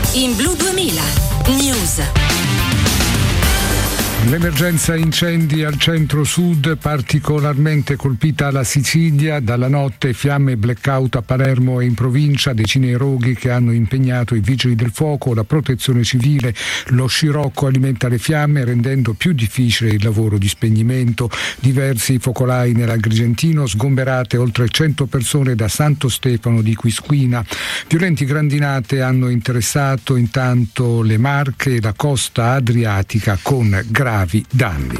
In Blu 2000 News. L'emergenza incendi al centro-sud, particolarmente colpita la Sicilia. Dalla notte fiamme e blackout a Palermo e in provincia, decine di roghi che hanno impegnato i vigili del fuoco, la protezione civile. Lo scirocco alimenta le fiamme rendendo più difficile il lavoro di spegnimento. Diversi focolai nell'Agrigentino, sgomberate oltre 100 persone da Santo Stefano di Quisquina. Violenti grandinate hanno interessato intanto le Marche e la costa adriatica con gravi danni.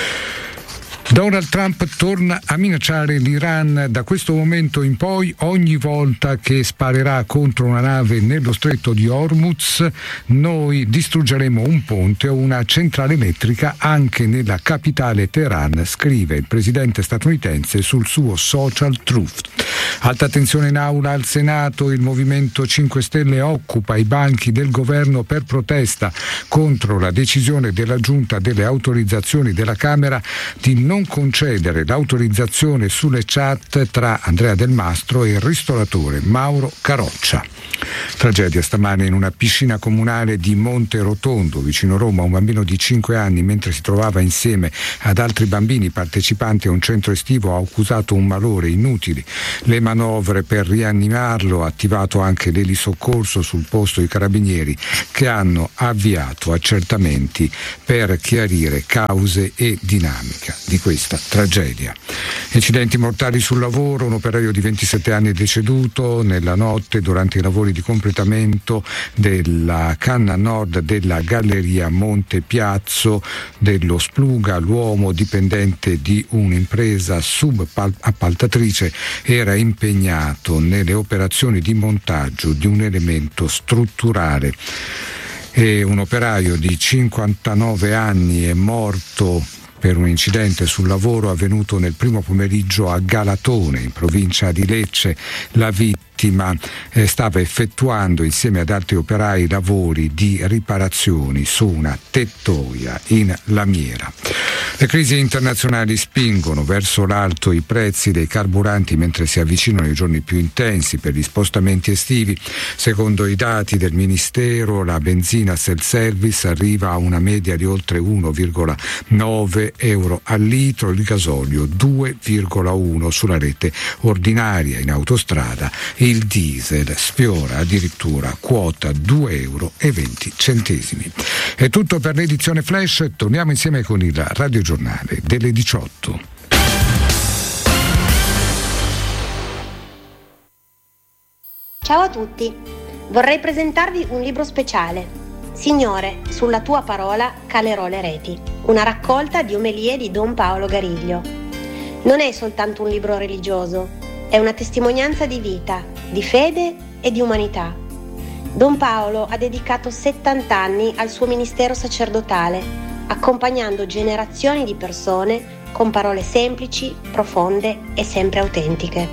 Donald Trump torna a minacciare l'Iran. Da questo momento in poi, ogni volta che sparerà contro una nave nello stretto di Hormuz, noi distruggeremo un ponte o una centrale elettrica anche nella capitale Teheran, scrive il presidente statunitense sul suo social Truth. Alta tensione in aula al Senato, il Movimento 5 Stelle occupa i banchi del governo per protesta contro la decisione della Giunta delle autorizzazioni della Camera di non concedere l'autorizzazione sulle chat tra Andrea Del Mastro e il ristoratore Mauro Caroccia. Tragedia stamane in una piscina comunale di Monte Rotondo, vicino Roma. Un bambino di 5 anni, mentre si trovava insieme ad altri bambini partecipanti a un centro estivo, ha accusato un malore inutili. Le manovre per rianimarlo, attivato anche l'elisoccorso sul posto i carabinieri, che hanno avviato accertamenti per chiarire cause e dinamica di questa tragedia. Incidenti mortali sul lavoro, un operaio di 27 anni è deceduto nella notte durante i lavori di completamento della canna nord della galleria Monte Piazzo dello Spluga. L'uomo, dipendente di un'impresa subappaltatrice, era impegnato nelle operazioni di montaggio di un elemento strutturale. E un operaio di 59 anni è morto per un incidente sul lavoro avvenuto nel primo pomeriggio a Galatone, in provincia di Lecce. La vittima stava effettuando insieme ad altri operai lavori di riparazioni su una tettoia in lamiera. Le crisi internazionali spingono verso l'alto i prezzi dei carburanti mentre si avvicinano i giorni più intensi per gli spostamenti estivi. Secondo i dati del Ministero, la benzina self-service arriva a una media di oltre 1,9 euro al litro, il gasolio 2,1 sulla rete ordinaria. In autostrada il diesel sfiora addirittura quota 2,20 euro. È tutto per l'edizione Flash, torniamo insieme con il radiogiornale delle 18. Ciao a tutti, vorrei presentarvi un libro speciale. Signore, sulla tua parola calerò le reti, una raccolta di omelie di Don Paolo Gariglio. Non è soltanto un libro religioso, è una testimonianza di vita, di fede e di umanità. Don Paolo ha dedicato 70 anni al suo ministero sacerdotale, accompagnando generazioni di persone con parole semplici, profonde e sempre autentiche.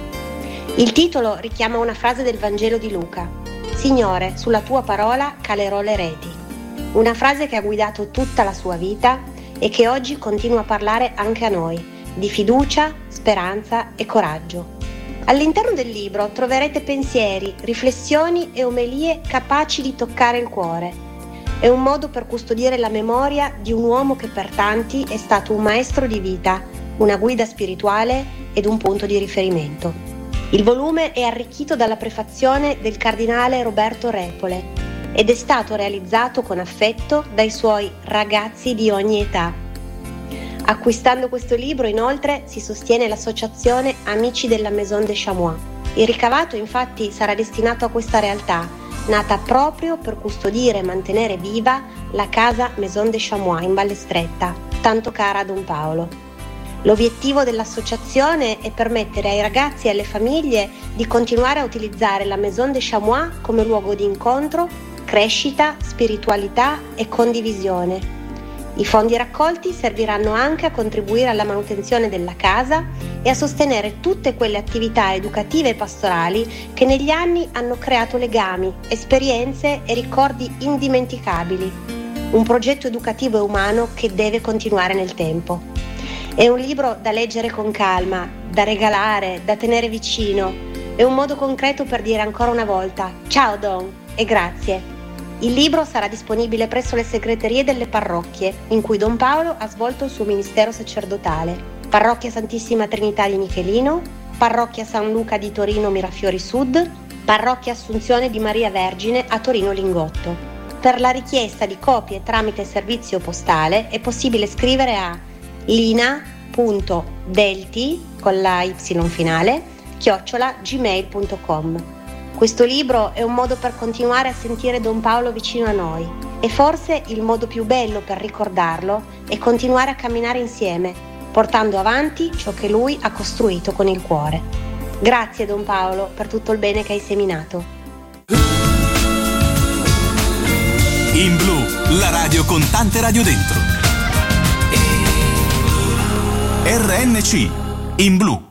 Il titolo richiama una frase del Vangelo di Luca: Signore, sulla tua parola calerò le reti. Una frase che ha guidato tutta la sua vita e che oggi continua a parlare anche a noi, di fiducia, speranza e coraggio. All'interno del libro troverete pensieri, riflessioni e omelie capaci di toccare il cuore. È un modo per custodire la memoria di un uomo che per tanti è stato un maestro di vita, una guida spirituale ed un punto di riferimento. Il volume è arricchito dalla prefazione del cardinale Roberto Repole ed è stato realizzato con affetto dai suoi ragazzi di ogni età. Acquistando questo libro, inoltre, si sostiene l'associazione Amici della Maison de Chamois. Il ricavato, infatti, sarà destinato a questa realtà, nata proprio per custodire e mantenere viva la casa Maison de Chamois in Valle Stretta, tanto cara a Don Paolo. L'obiettivo dell'associazione è permettere ai ragazzi e alle famiglie di continuare a utilizzare la Maison de Chamois come luogo di incontro, crescita, spiritualità e condivisione. I fondi raccolti serviranno anche a contribuire alla manutenzione della casa e a sostenere tutte quelle attività educative e pastorali che negli anni hanno creato legami, esperienze e ricordi indimenticabili. Un progetto educativo e umano che deve continuare nel tempo. È un libro da leggere con calma, da regalare, da tenere vicino. È un modo concreto per dire ancora una volta ciao Don e grazie. Il libro sarà disponibile presso le segreterie delle parrocchie in cui Don Paolo ha svolto il suo ministero sacerdotale: Parrocchia Santissima Trinità di Michelino, Parrocchia San Luca di Torino Mirafiori Sud, Parrocchia Assunzione di Maria Vergine a Torino Lingotto. Per la richiesta di copie tramite servizio postale è possibile scrivere a lina.delti con la y finale @gmail.com. Questo libro è un modo per continuare a sentire Don Paolo vicino a noi e forse il modo più bello per ricordarlo è continuare a camminare insieme, portando avanti ciò che lui ha costruito con il cuore. Grazie Don Paolo per tutto il bene che hai seminato. In Blu, la radio con tante radio dentro. RNC, in Blu.